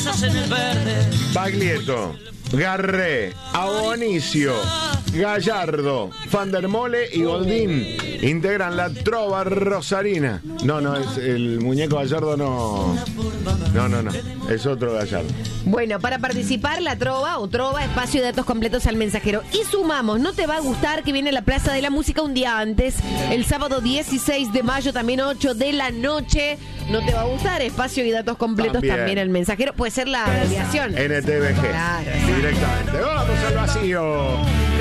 Baglietto, Garré, Abonicio, Gallardo, Van der Mole y Goldín integran la trova rosarina. No, es el muñeco Gallardo, no, es otro Gallardo. Bueno, para participar, la trova o trova, espacio de datos completos al mensajero. Y sumamos, no te va a gustar que viene la Plaza de la Música un día antes, el sábado 16 de mayo, también 8 de la noche. No te va a gustar, espacio y datos completos también al mensajero. Puede ser la abreviación. NTBG. Claro, directamente. Vamos al vacío.